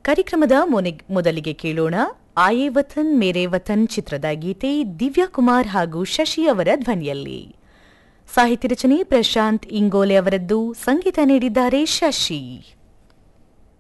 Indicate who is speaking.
Speaker 1: ಕಾರ್ಯಕ್ರಮದ ಮೊದಲಿಗೆ ಕೇಳೋಣ ಆಯೇ ವತನ್ ಮೇರೆ ವತನ್ ಚಿತ್ರದ ಗೀತೆ ದಿವ್ಯಾ ಕುಮಾರ್ ಹಾಗೂ ಶಶಿ ಅವರ ಧ್ವನಿಯಲ್ಲಿ. ಸಾಹಿತ್ಯ ರಚನೆ ಪ್ರಶಾಂತ್ ಇಂಗೋಲೆ ಅವರದ್ದು, ಸಂಗೀತ ನೀಡಿದ್ದಾರೆ ಶಶಿ.